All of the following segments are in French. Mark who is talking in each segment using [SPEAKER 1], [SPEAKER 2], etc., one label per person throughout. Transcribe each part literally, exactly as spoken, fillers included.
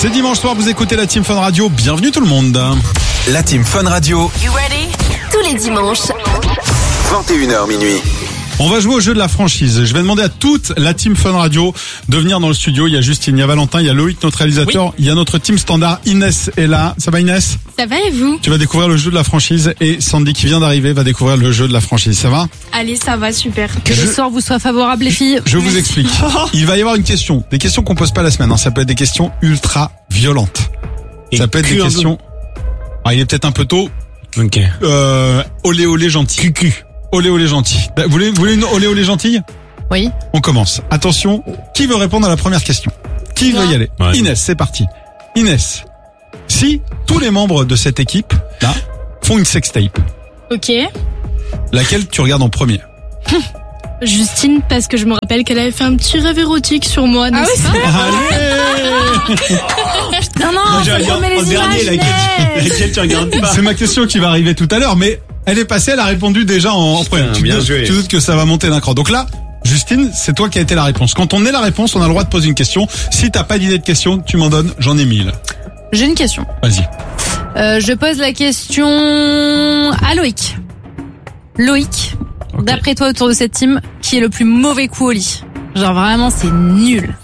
[SPEAKER 1] C'est dimanche soir, vous écoutez la Team Fun Radio. Bienvenue tout le monde.
[SPEAKER 2] La Team Fun Radio.
[SPEAKER 3] You ready? Tous les dimanches.
[SPEAKER 2] vingt et une heures minuit.
[SPEAKER 1] On va jouer au jeu de la franchise. Je vais demander à toute la Team Fun Radio de venir dans le studio. Il y a Justine, il y a Valentin, il y a Loïc, notre réalisateur. Oui. Il y a notre team standard. Inès est là. Ça va Inès?
[SPEAKER 4] Ça va et vous?
[SPEAKER 1] Tu vas découvrir le jeu de la franchise et Sandy qui vient d'arriver va découvrir le jeu de la franchise. Ça va?
[SPEAKER 4] Allez, ça va, super.
[SPEAKER 5] Que
[SPEAKER 1] je...
[SPEAKER 5] le sort vous soit favorable les filles.
[SPEAKER 1] Je vous explique. Il va y avoir une question. Des questions qu'on pose pas la semaine. Hein. Ça peut être des questions ultra violentes. Et ça peut être des questions... Ah, il est peut-être un peu tôt.
[SPEAKER 6] Ok.
[SPEAKER 1] Euh, olé olé gentil. Cucu. Olé olé gentil. Vous voulez, vous voulez une olé olé gentille?
[SPEAKER 5] Oui.
[SPEAKER 1] On commence. Attention, qui veut répondre à la première question? Qui veut y aller? Ouais. Inès, c'est parti. Inès, si tous les membres de cette équipe, là, font une sextape.
[SPEAKER 4] Ok.
[SPEAKER 1] Laquelle tu regardes en premier?
[SPEAKER 4] Justine, parce que je me rappelle qu'elle avait fait un petit rêve érotique sur moi, n'est-ce
[SPEAKER 5] ah oui,
[SPEAKER 4] pas?
[SPEAKER 1] Allez.
[SPEAKER 5] Putain non,
[SPEAKER 6] Moi,
[SPEAKER 5] faut remettre les
[SPEAKER 6] en dernier,
[SPEAKER 5] images,
[SPEAKER 6] laquelle, laquelle tu regardes pas?
[SPEAKER 1] C'est ma question qui va arriver tout à l'heure, mais elle est passée, elle a répondu déjà en, en premier. Tu,
[SPEAKER 6] bien
[SPEAKER 1] doutes,
[SPEAKER 6] joué.
[SPEAKER 1] tu doutes que ça va monter d'un cran. Donc là, Justine, c'est toi qui as été la réponse. Quand on est la réponse, on a le droit de poser une question. Si t'as pas d'idée de question, tu m'en donnes, j'en ai mille.
[SPEAKER 5] J'ai une question.
[SPEAKER 1] Vas-y.
[SPEAKER 5] Euh, je pose la question à Loïc. Loïc, okay. D'après toi autour de cette team, qui est le plus mauvais coup au lit? Genre vraiment, c'est nul.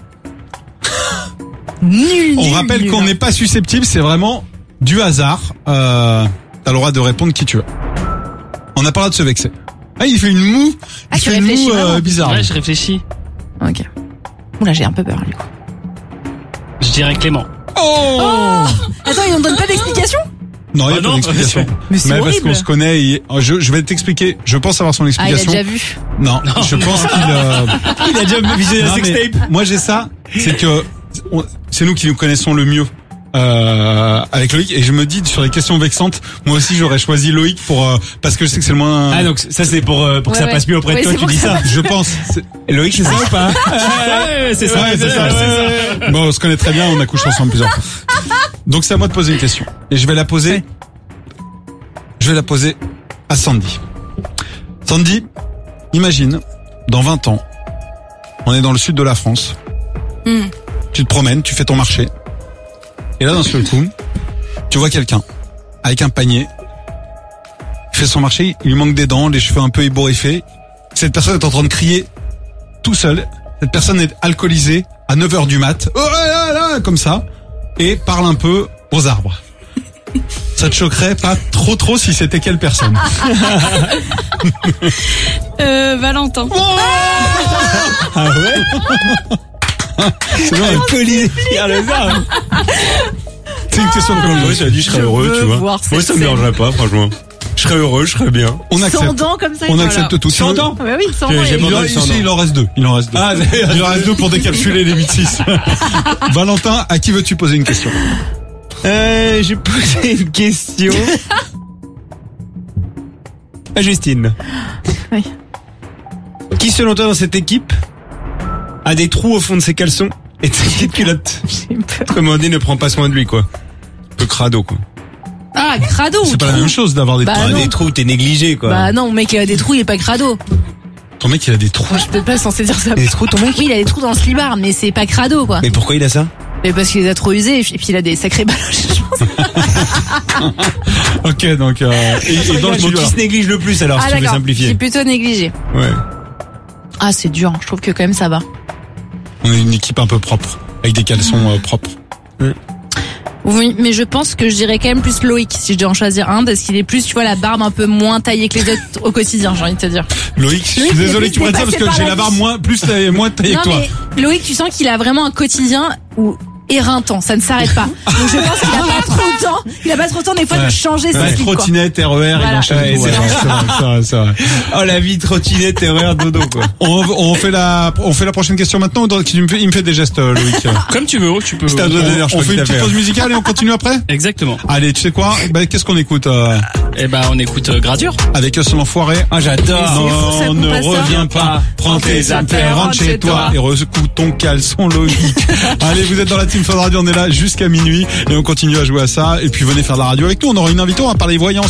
[SPEAKER 5] Nul,
[SPEAKER 1] On
[SPEAKER 5] nul,
[SPEAKER 1] rappelle
[SPEAKER 5] nul,
[SPEAKER 1] qu'on
[SPEAKER 5] hein.
[SPEAKER 1] n'est pas susceptible, c'est vraiment du hasard. Euh, t'as le droit de répondre qui tu veux. On n'a pas le droit de se vexer. Ah, il fait une moue,
[SPEAKER 5] Ah,
[SPEAKER 1] il
[SPEAKER 5] tu
[SPEAKER 1] fait une
[SPEAKER 5] réfléchis
[SPEAKER 1] moue euh,
[SPEAKER 5] vraiment.
[SPEAKER 1] bizarre.
[SPEAKER 6] Ouais, je réfléchis.
[SPEAKER 5] Ok. Oula, j'ai un peu peur du coup.
[SPEAKER 6] Je dirais Clément.
[SPEAKER 1] Oh,
[SPEAKER 5] Oh Attends, il ne donne pas d'explication?
[SPEAKER 1] Non, il n'y a
[SPEAKER 6] Oh
[SPEAKER 1] pas
[SPEAKER 6] non,
[SPEAKER 1] d'explication.
[SPEAKER 5] Mais c'est
[SPEAKER 1] Mais parce
[SPEAKER 5] horrible.
[SPEAKER 1] qu'on se connaît, il- je, je vais t'expliquer. Je pense avoir son
[SPEAKER 5] Ah, il a
[SPEAKER 1] explication.
[SPEAKER 5] déjà vu.
[SPEAKER 1] Non, je pense qu'il. Euh...
[SPEAKER 6] Il a déjà visé la
[SPEAKER 1] Non, mais
[SPEAKER 6] sextape.
[SPEAKER 1] moi j'ai ça, c'est que on- c'est nous qui nous connaissons le mieux. Euh, avec Loïc, et je me dis sur les questions vexantes, moi aussi j'aurais choisi Loïc pour euh, parce que je sais que c'est le moins.
[SPEAKER 6] Ah, donc ça c'est pour, euh, pour que
[SPEAKER 5] Ouais,
[SPEAKER 6] ça passe
[SPEAKER 5] ouais.
[SPEAKER 6] mieux auprès de
[SPEAKER 5] Ouais,
[SPEAKER 6] toi,
[SPEAKER 5] c'est
[SPEAKER 6] tu
[SPEAKER 5] pour
[SPEAKER 6] dis
[SPEAKER 5] que
[SPEAKER 6] ça.
[SPEAKER 1] Je pense. C'est-
[SPEAKER 6] Et Loïc, c'est ça ou pas? Ouais, c'est ça,
[SPEAKER 1] Ouais, c'est ça.
[SPEAKER 6] c'est ça.
[SPEAKER 1] Bon, on se connaît très bien, on a couché ensemble plusieurs fois. Donc c'est à moi de poser une question, et je vais la poser. Je vais la poser à Sandy. Sandy, imagine, dans vingt ans, on est dans le sud de la France.
[SPEAKER 4] Mm.
[SPEAKER 1] Tu te promènes, tu fais ton marché. Et là, d'un seul coup, tu vois quelqu'un avec un panier. Il fait son marché, il lui manque des dents, les cheveux un peu ébouriffés. Cette personne est en train de crier tout seul. Cette personne est alcoolisée à neuf heures du mat. Oh là là, comme ça. Et parle un peu aux arbres. Ça te choquerait pas trop trop si c'était quelle personne?
[SPEAKER 4] Euh, Valentin.
[SPEAKER 6] Ah ouais?
[SPEAKER 1] C'est vrai.
[SPEAKER 6] Alcoolisé, regarde ça.
[SPEAKER 1] C'est une question de
[SPEAKER 6] Oui,
[SPEAKER 1] Colombie.
[SPEAKER 6] ça a dit, je serais
[SPEAKER 5] Je
[SPEAKER 6] heureux,
[SPEAKER 5] veux
[SPEAKER 6] tu vois.
[SPEAKER 5] voir cette
[SPEAKER 6] Moi, ça me
[SPEAKER 5] scène.
[SPEAKER 6] dérangerait pas, franchement. Je serais heureux, je serais bien.
[SPEAKER 1] On
[SPEAKER 5] Sans
[SPEAKER 1] accepte.
[SPEAKER 5] dents comme ça.
[SPEAKER 1] On
[SPEAKER 5] voilà.
[SPEAKER 1] accepte tout. Tu
[SPEAKER 6] Sans
[SPEAKER 1] veux-
[SPEAKER 6] dents?
[SPEAKER 5] Ah bah oui, sans
[SPEAKER 6] J'ai-
[SPEAKER 5] dents.
[SPEAKER 6] j'ai
[SPEAKER 5] il y a-
[SPEAKER 1] Il, en,
[SPEAKER 6] Sans
[SPEAKER 1] ici,
[SPEAKER 6] dents.
[SPEAKER 1] il en reste deux. Il en reste deux.
[SPEAKER 6] Ah,
[SPEAKER 1] Il en reste deux pour décapsuler les huit six. Valentin, à qui veux-tu poser une question?
[SPEAKER 6] Euh, j'ai posé une question. À Justine.
[SPEAKER 5] Oui.
[SPEAKER 6] Qui, selon toi, dans cette équipe, a des trous au fond de ses caleçons et de ses petites culottes?
[SPEAKER 5] J'ai peur.
[SPEAKER 6] Comme on dit, ne prend pas soin de lui, quoi. Un peu crado, quoi.
[SPEAKER 5] Ah, crado.
[SPEAKER 1] C'est pas la même chose d'avoir des
[SPEAKER 5] Bah,
[SPEAKER 1] trous.
[SPEAKER 5] non.
[SPEAKER 6] Des trous, t'es négligé, quoi.
[SPEAKER 5] Bah non, mec, il a des trous, il est pas crado.
[SPEAKER 1] Ton mec, il a des trous.
[SPEAKER 5] Moi, je peux pas censé dire ça.
[SPEAKER 6] Des trous, ton mec?
[SPEAKER 5] Oui, il a des trous dans le slibard, mais c'est pas crado, quoi.
[SPEAKER 6] Mais pourquoi il a ça?
[SPEAKER 5] Mais parce qu'il les a trop usés, et puis il a des sacrés baloches, je pense.
[SPEAKER 1] Ok, donc euh, et, et dans le
[SPEAKER 6] Donc,
[SPEAKER 1] studio.
[SPEAKER 6] qui se néglige le plus, alors,
[SPEAKER 5] Ah
[SPEAKER 6] si tu veux
[SPEAKER 5] d'accord, c'est
[SPEAKER 6] simplifier?
[SPEAKER 5] plutôt négligé.
[SPEAKER 6] Ouais.
[SPEAKER 5] Ah, c'est dur, hein. Je trouve que quand même ça va.
[SPEAKER 1] On est une équipe un peu propre, avec des caleçons euh, propres.
[SPEAKER 5] Oui, mais je pense que je dirais quand même plus Loïc, si je dois en choisir un, parce qu'il est plus, tu vois, la barbe un peu moins taillée que les autres au quotidien, j'ai envie de te dire.
[SPEAKER 1] Loïc, je suis
[SPEAKER 5] Loïc,
[SPEAKER 1] désolé
[SPEAKER 5] mais
[SPEAKER 1] que tu prennes ça
[SPEAKER 5] c'est
[SPEAKER 1] parce que
[SPEAKER 5] pas
[SPEAKER 1] j'ai
[SPEAKER 5] la
[SPEAKER 1] la barbe
[SPEAKER 5] vie.
[SPEAKER 1] moins plus taillée, moins taillée
[SPEAKER 5] Non,
[SPEAKER 1] que toi.
[SPEAKER 5] mais Loïc, tu sens qu'il a vraiment un quotidien où éreintant, ça ne s'arrête pas. Donc je pense qu'il a pas trop le temps, il a pas trop le temps des fois
[SPEAKER 1] Ouais.
[SPEAKER 5] de changer ses
[SPEAKER 1] Ouais,
[SPEAKER 5] slip, quoi.
[SPEAKER 1] trottinette, R E R, il
[SPEAKER 5] Voilà.
[SPEAKER 1] enchaîne
[SPEAKER 6] Ouais,
[SPEAKER 1] tout.
[SPEAKER 6] c'est
[SPEAKER 1] Ouais,
[SPEAKER 6] vrai.
[SPEAKER 1] c'est vrai, c'est vrai, c'est vrai.
[SPEAKER 6] Oh, la vie trottinette, erreur, dodo, quoi.
[SPEAKER 1] On, on fait la, on fait la prochaine question maintenant ou dans- il me fait, il me fait des gestes, euh, Loïc.
[SPEAKER 7] Comme tu veux, tu peux.
[SPEAKER 6] C'est un doigt d'honneur, je
[SPEAKER 1] On
[SPEAKER 6] crois
[SPEAKER 1] fait une
[SPEAKER 6] qu'il
[SPEAKER 1] petite
[SPEAKER 6] t'a fait.
[SPEAKER 1] pause musicale et on continue après?
[SPEAKER 7] Exactement.
[SPEAKER 1] Allez, tu sais quoi? Bah, qu'est-ce qu'on écoute, euh,
[SPEAKER 7] Eh ben, on écoute euh, Gradure.
[SPEAKER 1] avec Us l'enfoiré?
[SPEAKER 6] Ah, j'adore.
[SPEAKER 5] c'est fou, ça
[SPEAKER 1] Non,
[SPEAKER 5] coupe
[SPEAKER 1] ne
[SPEAKER 5] pas ça.
[SPEAKER 1] reviens pas. Prends tes affaires, rentre chez toi et recoue ton caleçon, Loïc. Allez, vous êtes dans la Team Fun Radio, on est là jusqu'à minuit et on continue à jouer à ça. Et puis venez faire de la radio avec nous. On aura une invitée, on va parler voyance.